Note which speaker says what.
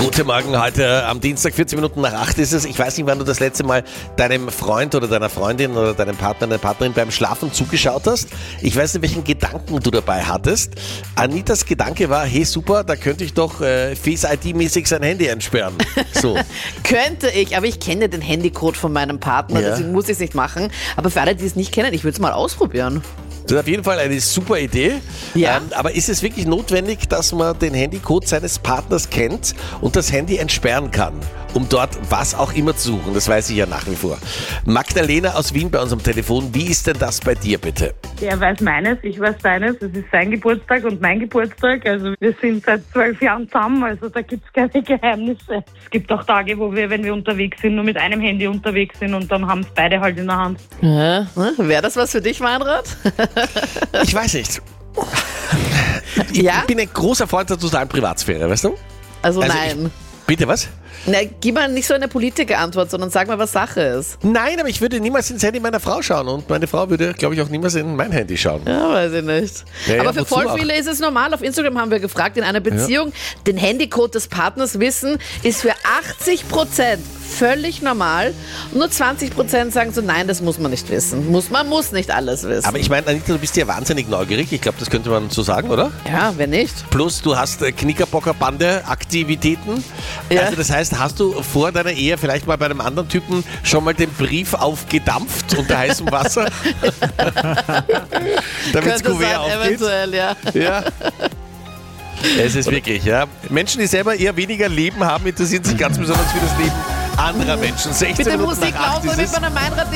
Speaker 1: Guten Morgen, heute am Dienstag, 14 Minuten nach 8 ist es. Ich weiß nicht, wann du das letzte Mal deinem Freund oder deiner Freundin oder deinem Partner, deiner Partnerin beim Schlafen zugeschaut hast. Ich weiß nicht, welchen Gedanken du dabei hattest. Anitas Gedanke war, hey super, da könnte ich doch Face-ID-mäßig sein Handy entsperren. So.
Speaker 2: Könnte ich, aber ich kenne den Handycode von meinem Partner, deswegen muss ich es nicht machen. Aber für alle, die es nicht kennen, ich würde es mal ausprobieren.
Speaker 1: Das ist auf jeden Fall eine super Idee.
Speaker 2: Ja.
Speaker 1: Aber ist es wirklich notwendig, dass man den Handycode seines Partners kennt und das Handy entsperren kann, um dort was auch immer zu suchen? Das weiß ich ja nach wie vor. Magdalena aus Wien bei uns am Telefon. Wie ist denn das bei dir, bitte?
Speaker 3: Er weiß meines, ich weiß seines. Es ist sein Geburtstag und mein Geburtstag. Also wir sind seit 12 Jahren zusammen, also da gibt es keine Geheimnisse. Es gibt auch Tage, wo wir, wenn wir unterwegs sind, nur mit einem Handy unterwegs sind und dann haben es beide halt in der Hand.
Speaker 2: Ja. Wäre das was für dich, Meinrad?
Speaker 1: Ich weiß nicht. Ich bin ein großer Freund der totalen Privatsphäre, weißt du?
Speaker 2: Also nein.
Speaker 1: Bitte, was?
Speaker 2: Na, gib mal nicht so eine Politikerantwort, sondern sag mal, was Sache ist.
Speaker 1: Nein, aber ich würde niemals ins Handy meiner Frau schauen und meine Frau würde, glaube ich, auch niemals in mein Handy schauen.
Speaker 2: Ja, weiß ich nicht.
Speaker 1: Ja,
Speaker 2: aber für
Speaker 1: wozu
Speaker 2: voll
Speaker 1: auch?
Speaker 2: viele ist es normal. Auf Instagram haben wir gefragt, in einer Beziehung den Handycode des Partners wissen, ist für 80% völlig normal. Und nur 20% sagen so, nein, das muss man nicht wissen. Man muss nicht alles wissen.
Speaker 1: Aber ich meine, Anita, du bist ja wahnsinnig neugierig. Ich glaube, das könnte man so sagen, oder?
Speaker 2: Ja, wer nicht?
Speaker 1: Plus, du hast Knickerbocker-Bande-Aktivitäten.
Speaker 2: Ja.
Speaker 1: Also das heißt, hast du vor deiner Ehe vielleicht mal bei einem anderen Typen schon mal den Brief aufgedampft unter heißem Wasser? Damit das
Speaker 2: Könnte
Speaker 1: Kuvert
Speaker 2: sein,
Speaker 1: aufgeht?
Speaker 2: eventuell, ja.
Speaker 1: Ja. Es ist wirklich, ja. Menschen, die selber eher weniger Leben haben, interessieren sich ganz besonders für das Leben anderer Menschen. 16
Speaker 2: Bitte
Speaker 1: Minuten
Speaker 2: Musik
Speaker 1: nach 8
Speaker 2: laufen,
Speaker 1: ist
Speaker 2: damit
Speaker 1: es.
Speaker 2: man an Meinrad